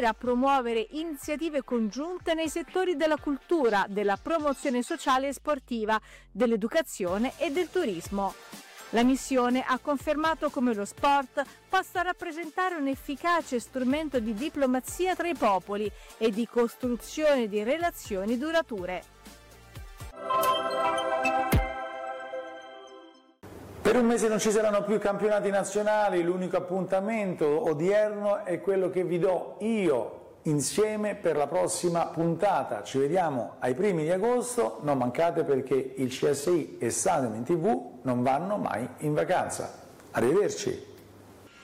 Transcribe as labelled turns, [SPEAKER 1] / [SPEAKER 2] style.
[SPEAKER 1] mira a promuovere iniziative congiunte nei settori della cultura, della promozione sociale e sportiva, dell'educazione e del turismo. La missione ha confermato come lo sport possa rappresentare un efficace strumento di diplomazia tra i popoli e di costruzione di relazioni durature.
[SPEAKER 2] Per un mese non ci saranno più campionati nazionali, l'unico appuntamento odierno è quello che vi do io insieme per la prossima puntata. Ci vediamo ai primi di agosto, non mancate perché il CSI e Stadium in TV non vanno mai in vacanza. Arrivederci!